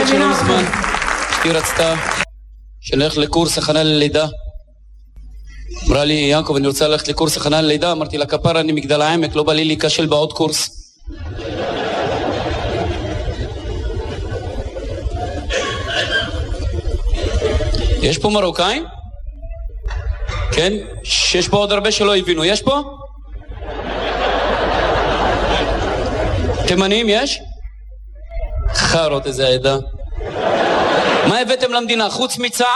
האמת שלא מזמן אשתי רצתה שנלך לקורס הכנה ללידה. אמרה לי, יעקב, אני רוצה ללכת לקורס הכנה ללידה. אמרתי לה, כפרה, אני מגדל העמק, לא בא לי להיכשל בעוד קורס. יש פה מרוקאים? כן? יש פה עוד הרבה שלא הבינו. יש פה? תימנים יש? חרות, איזה עדה. מה הבאתם למדינה? חוץ מצער?